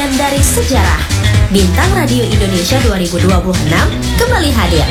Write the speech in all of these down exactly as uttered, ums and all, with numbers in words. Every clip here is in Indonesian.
bagian dari sejarah. Bintang Radio Indonesia dua ribu dua puluh enam kembali hadir.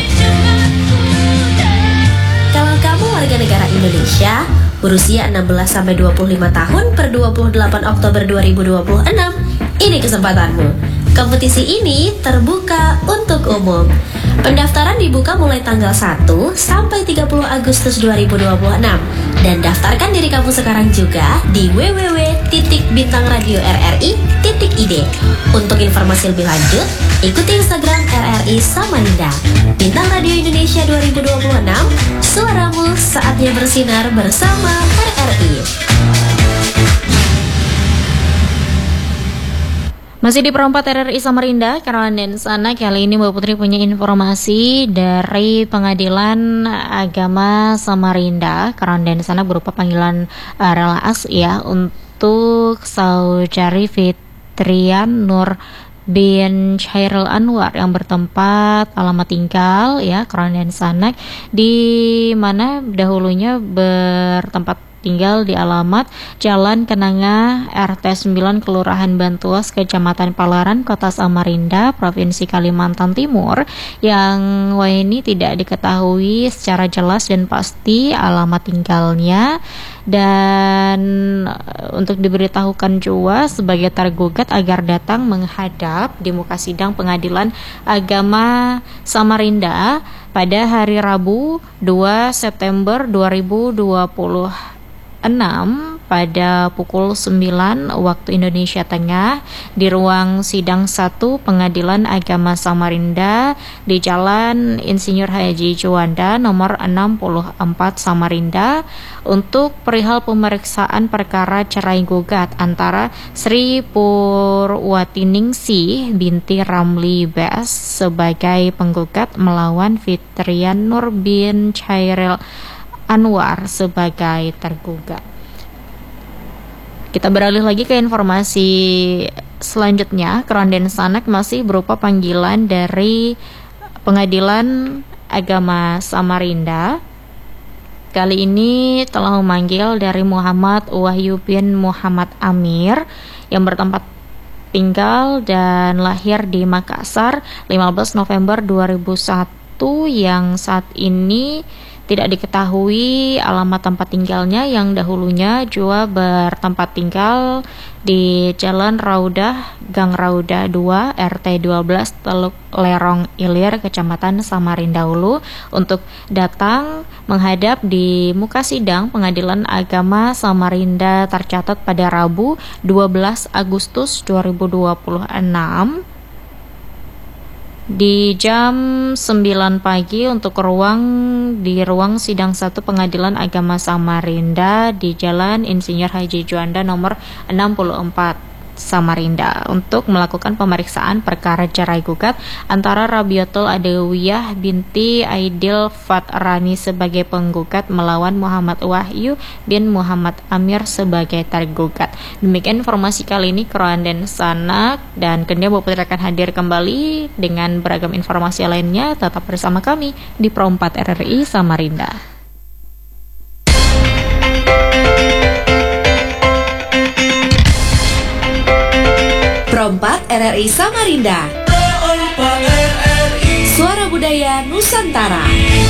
Kalau kamu warga negara Indonesia berusia enam belas sampai dua puluh lima tahun per dua puluh delapan Oktober dua ribu dua puluh enam, ini kesempatanmu. Kompetisi ini terbuka untuk umum. Pendaftaran dibuka mulai tanggal satu sampai tiga puluh Agustus dua ribu dua puluh enam. Dan daftarkan diri kamu sekarang juga di w w w titik bintang radio r r i titik i d. Untuk informasi lebih lanjut, ikuti Instagram R R I Samarinda. Bintang Radio Indonesia dua ribu dua puluh enam, suaramu saatnya bersinar bersama R R I. Masih di perempat R R I Samarinda, Caroline dan Sana. Kali ini Mbak Putri punya informasi dari Pengadilan Agama Samarinda. Caroline dan Sana berupa panggilan uh, relaas ya untuk Saudari Fitrian Nur bin Chairil Anwar yang bertempat alamat tinggal ya Caroline dan Sana, di mana dahulunya bertempat tinggal di alamat Jalan Kenanga R T sembilan Kelurahan Bantuas, Kecamatan Palaran, Kota Samarinda, Provinsi Kalimantan Timur, yang ini tidak diketahui secara jelas dan pasti alamat tinggalnya. Dan untuk diberitahukan juga sebagai tergugat agar datang menghadap di muka sidang Pengadilan Agama Samarinda pada hari Rabu dua September dua ribu dua puluh enam pada pukul sembilan waktu Indonesia Tengah di ruang sidang satu Pengadilan Agama Samarinda di Jalan Insinyur Haji Juanda nomor enam puluh empat Samarinda untuk perihal pemeriksaan perkara cerai gugat antara Sri Purwatiningsih binti Ramli Bes sebagai penggugat melawan Fitrian Nur bin Chairil Anwar sebagai tergugat. Kita beralih lagi ke informasi selanjutnya. Caroline dan Sanak masih berupa panggilan dari Pengadilan Agama Samarinda. Kali ini telah memanggil dari Muhammad Wahyu bin Muhammad Amir yang bertempat tinggal dan lahir di Makassar lima belas November dua ribu satu, yang saat ini tidak diketahui alamat tempat tinggalnya, yang dahulunya juga bertempat tinggal di Jalan Raudah, Gang Raudah dua, R T dua belas, Teluk Lerong Ilir, Kecamatan Samarinda Hulu, untuk datang menghadap di muka sidang Pengadilan Agama Samarinda tercatat pada Rabu dua belas Agustus dua ribu dua puluh enam di jam sembilan pagi untuk ruang di ruang sidang satu Pengadilan Agama Samarinda di Jalan Insinyur Haji Juanda nomor enam puluh empat Samarinda untuk melakukan pemeriksaan perkara cerai gugat antara Rabiatul Adawiyah binti Aidil Fatrani sebagai penggugat melawan Muhammad Wahyu bin Muhammad Amir sebagai tergugat. Demikian informasi kali ini, Caroline dan Sanak, dan kemudian Mbak Putri akan hadir kembali dengan beragam informasi lainnya. Tetap bersama kami di Pro empat R R I Samarinda. Pro empat R R I Samarinda, Suara Budaya Nusantara.